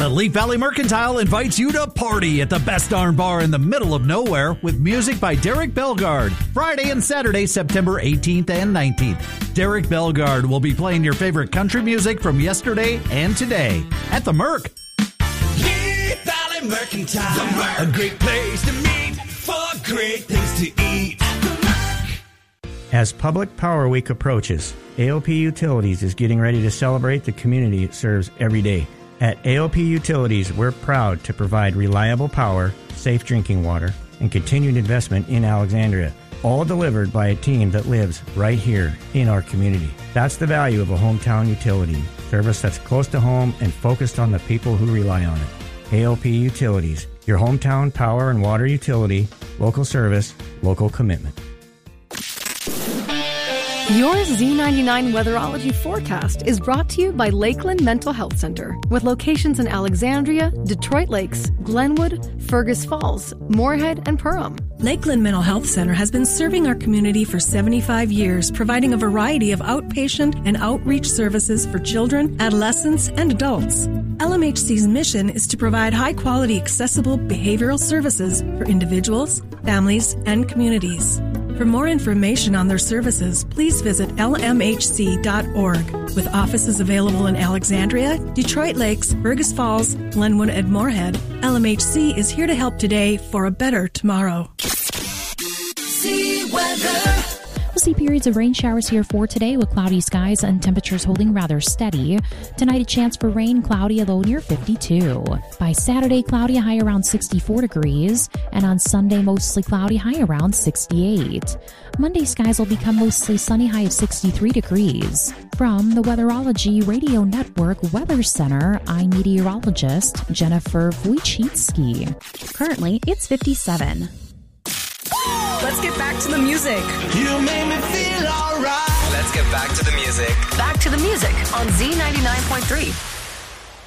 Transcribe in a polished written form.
The Leaf Valley Mercantile invites you to party at the Best Darn Bar in the middle of nowhere with music by Derek Bellegarde. Friday and Saturday, September 18th and 19th. Derek Bellegarde will be playing your favorite country music from yesterday and today at the Merc. Leaf Valley Mercantile, a great place to meet for great things to eat. As Public Power Week approaches, AOP Utilities is getting ready to celebrate the community it serves every day. At AOP Utilities, we're proud to provide reliable power, safe drinking water, and continued investment in Alexandria, all delivered by a team that lives right here in our community. That's the value of a hometown utility, service that's close to home and focused on the people who rely on it. AOP Utilities, your hometown power and water utility, local service, local commitment. Your Z99 Weatherology forecast is brought to you by Lakeland Mental Health Center, with locations in Alexandria, Detroit Lakes, Glenwood, Fergus Falls, Moorhead, and Perham. Lakeland Mental Health Center has been serving our community for 75 years, providing a variety of outpatient and outreach services for children, adolescents, and adults. LMHC's mission is to provide high-quality, accessible behavioral services for individuals, families, and communities. For more information on their services, please visit lmhc.org. With offices available in Alexandria, Detroit Lakes, Fergus Falls, Glenwood, and Moorhead, LMHC is here to help today for a better tomorrow. See weather. We'll see periods of rain showers here for today with cloudy skies and temperatures holding rather steady. Tonight, a chance for rain, cloudy, a low near 52. By Saturday, cloudy, a high around 64 degrees. And on Sunday, mostly cloudy, high around 68. Monday, skies will become mostly sunny, high of 63 degrees. From the Weatherology Radio Network Weather Center, I'm meteorologist Jennifer Wojcicki. Currently, it's 57. Let's get back to the music. You made me feel alright. Let's get back to the music. Back to the music on Z99.3.